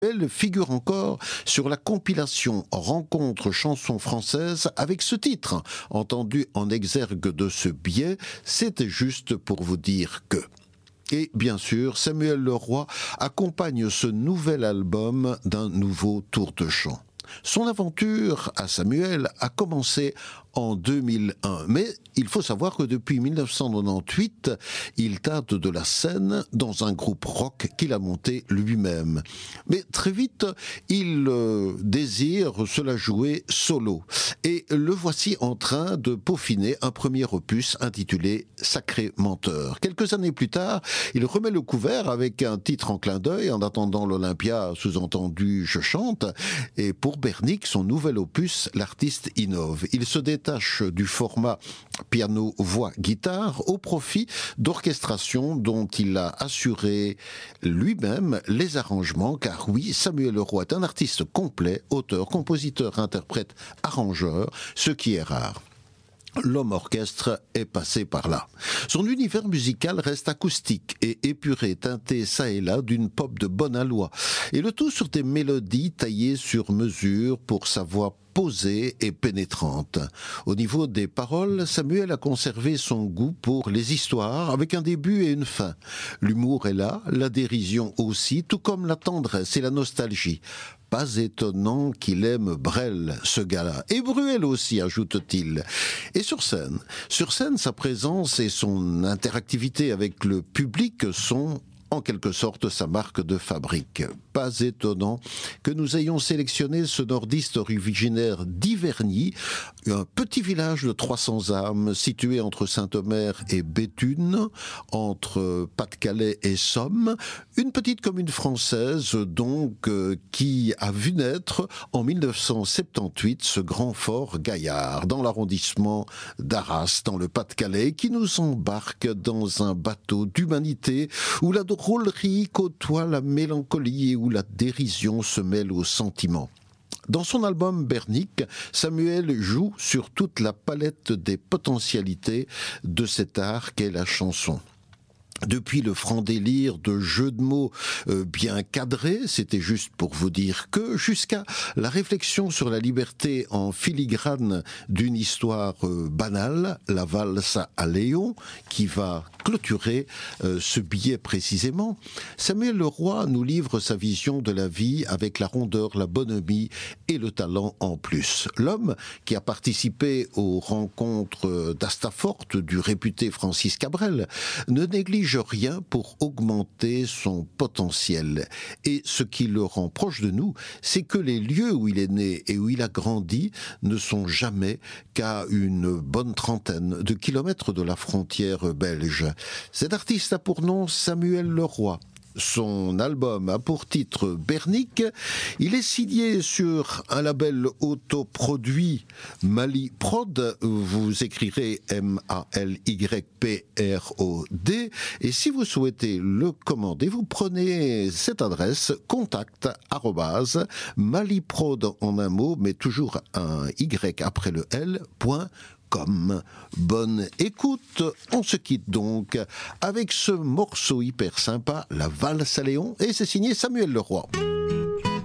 Elle figure encore sur la compilation Rencontres chansons françaises avec ce titre. Entendu en exergue de ce biais, c'était juste pour vous dire que. Et bien sûr, Samuel Leroy accompagne ce nouvel album d'un nouveau tour de chant. Son aventure à Samuel a commencé en 2001, mais il faut savoir que depuis 1998, il tâte de la scène dans un groupe rock qu'il a monté lui-même. Mais très vite, il désire se la jouer solo. Et le voici en train de peaufiner un premier opus intitulé Sacré menteur. Quelques années plus tard, il remet le couvert avec un titre en clin d'œil, En attendant l'Olympia, sous-entendu Je chante. Et pour Bernic, son nouvel opus, l'artiste innove. Il se détache du format piano, voix, guitare au profit d'orchestrations dont il a assuré lui-même les arrangements, car oui, Samuel Leroy est un artiste complet, auteur, compositeur, interprète, arrangeur, ce qui est rare. L'homme orchestre est passé par là. Son univers musical reste acoustique et épuré, teinté ça et là d'une pop de bonne aloi. Et le tout sur des mélodies taillées sur mesure pour sa voix posée et pénétrante. Au niveau des paroles, Samuel a conservé son goût pour les histoires avec un début et une fin. L'humour est là, la dérision aussi, tout comme la tendresse et la nostalgie. Pas étonnant qu'il aime Brel, ce gars-là. Et Bruel aussi, ajoute-t-il. Et sur scène, sa présence et son interactivité avec le public sont en quelque sorte sa marque de fabrique. Pas étonnant que nous ayons sélectionné ce nordiste originaire d'Iverny, un petit village de 300 âmes situé entre Saint-Omer et Béthune, entre Pas-de-Calais et Somme, une petite commune française donc qui a vu naître en 1978 ce grand fort Gaillard dans l'arrondissement d'Arras, dans le Pas-de-Calais, qui nous embarque dans un bateau d'humanité où la drôlerie côtoie la mélancolie et où la dérision se mêle au sentiment. Dans son album Bernic, Samuel joue sur toute la palette des potentialités de cet art qu'est la chanson. Depuis le franc délire de jeux de mots bien cadrés, c'était juste pour vous dire que, jusqu'à la réflexion sur la liberté en filigrane d'une histoire banale, la valse à Léon, qui va clôturer ce billet précisément, Samuel Leroy nous livre sa vision de la vie avec la rondeur, la bonhomie et le talent en plus. L'homme qui a participé aux rencontres d'Astafort du réputé Francis Cabrel ne néglige rien pour augmenter son potentiel. Et ce qui le rend proche de nous, c'est que les lieux où il est né et où il a grandi ne sont jamais qu'à une bonne trentaine de kilomètres de la frontière belge. Cet artiste a pour nom Samuel Leroy. Son album a pour titre Bernic. Il est signé sur un label autoproduit Mali Prod. Vous écrirez MALYPROD. Et si vous souhaitez le commander, vous prenez cette adresse contact@maliprod en un mot, mais toujours un Y après le L.com. Bonne écoute, on se quitte donc avec ce morceau hyper sympa, La valse à Léon, et c'est signé Samuel Leroy.